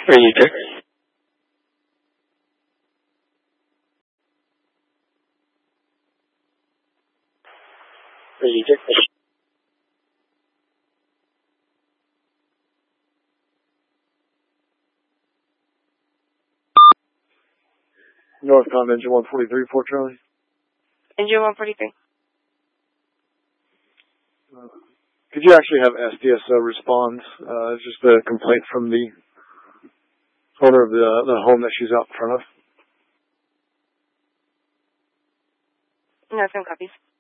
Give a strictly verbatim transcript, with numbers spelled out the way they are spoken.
Reject. Reject. Northcom engine one forty-three, Fort Charlie. Engine one forty-three. Uh, could you actually have S D S O respond? Uh, it's just a complaint from the owner of the the home that she's out in front of. No, some copies.